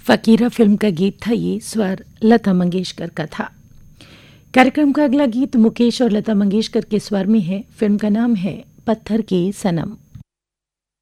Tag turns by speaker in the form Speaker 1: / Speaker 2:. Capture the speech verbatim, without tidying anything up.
Speaker 1: फकीरा film का गीत था ये, स्वर लता मंगेशकर का था। कार्यक्रम का अगला गीत मुकेश और लता मंगेशकर के स्वर में है। फिल्म का नाम है पत्थर के सनम।